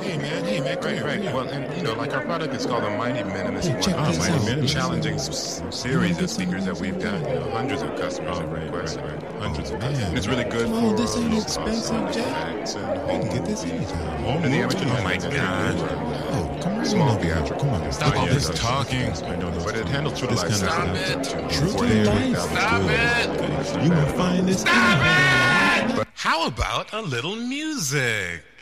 Hey man, come here. Right. Well, and like our product is called the Mighty Minimus Hey, check One. this It's out. a challenging series of speakers that we've got. Hundreds of customers have requested. Hundreds of customers. And it's really good Come on, for this ain't low expensive, cost Jack. artifacts and I can home get this movies. anytime. And the amateur Oh my God. Oh, come on. Small theatrical. Come on. Stop all this talking. I know those. But it handles true to This life kind of sound. stuff. up to True to 48,000 life. Stop good. it. You will find this. How about a little music?